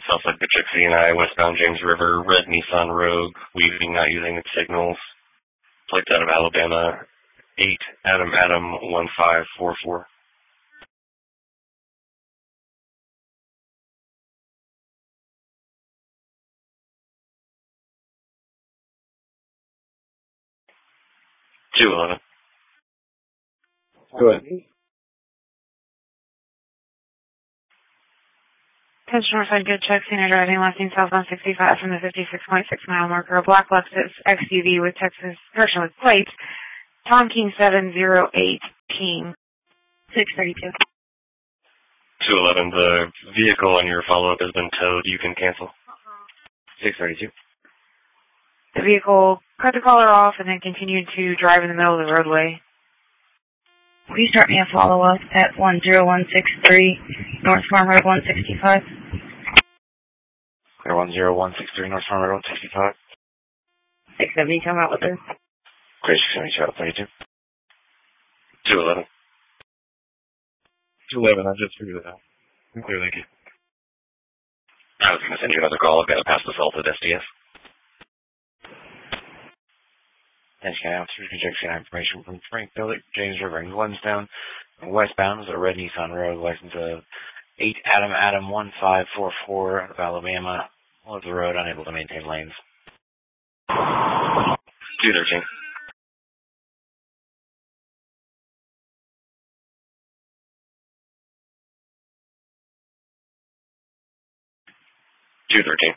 Southside Patrick and I, westbound James River, red Nissan Rogue, weaving, not using its signals. Plates out of Alabama, 8 Adam 1544. Two 11. Go ahead. Attention Northside, good check. Senior driving left southbound 65 from the 56.6 mile marker. A black Lexus XUV with with plates. Tom King 708 King 632. 211, the vehicle on your follow-up has been towed. You can cancel. 632. The vehicle cut the collar off and then continued to drive in the middle of the roadway. Please start me a follow-up at 10163 North Farm Road 165. 10163 North Farm Road 165. 670, come out with her. Great, 670, 32. 211. 211, I just figured it out. Clear, thank you. I was going to send you another call. I've got to pass this all to the SDS. Thanks, County officers. Can check scan information from Springfield, James River, and Glenstone. Westbound is a red Nissan Rogue, license of 8 Adam 1544 of Alabama. Of the road, unable to maintain lanes. 213. 213.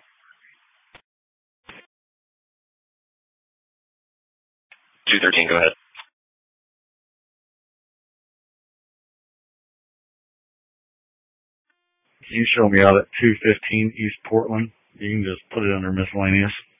213, go ahead. Can you show me out at 215 East Portland? You can just put it under miscellaneous.